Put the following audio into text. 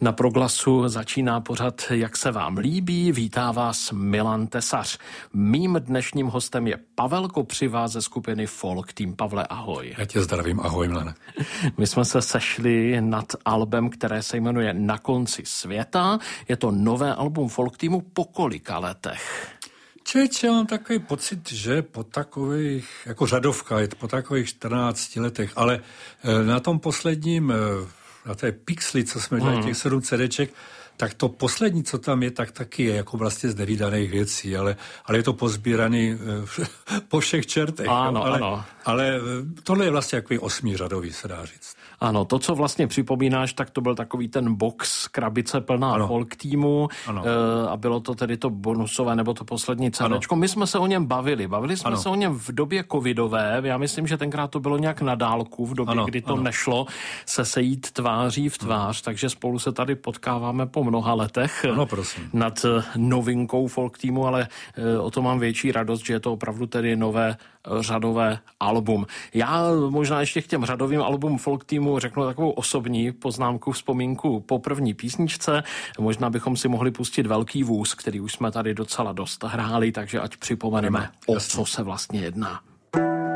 Na Proglasu začíná pořad Jak se vám líbí, vítá vás Milan Tesař. Mým dnešním hostem je Pavel Kopřiva ze skupiny Folk Team. Pavle, ahoj. Já tě zdravím, ahoj Milane. My jsme se sešli nad albem, které se jmenuje Na konci světa. Je to nové album Folk Teamu po kolika letech? Čeče, já mám takový pocit, že po takových, jako řadovka, je to po takových 14 letech, ale na tom posledním, na té pixli, co jsme dělali, těch 7 CDček, tak to poslední, co tam je, tak taky je jako vlastně z nevídaných věcí, ale je to pozbíraný po všech čertech. Ano, ano. Ale tohle je vlastně takový 8řadový, se dá říct. Ano, to, co vlastně připomínáš, tak to byl takový ten box, krabice plná Folk Teamu a bylo to tedy to bonusové nebo to poslední CDčko. My jsme se o něm bavili jsme se o něm v době covidové, já myslím, že tenkrát to bylo nějak na dálku, v době, kdy to nešlo se sejít tváří v tvář, takže spolu se tady potkáváme po mnoha letech nad novinkou Folk Teamu, ale o to mám větší radost, že je to opravdu tedy nové řadové album. Já možná ještě k těm řadovým album Folk Teamu řeknu takovou osobní poznámku, vzpomínku po první písničce. Možná bychom si mohli pustit Velký vůz, který už jsme tady docela dost hráli, takže ať připomeneme, o co se vlastně jedná.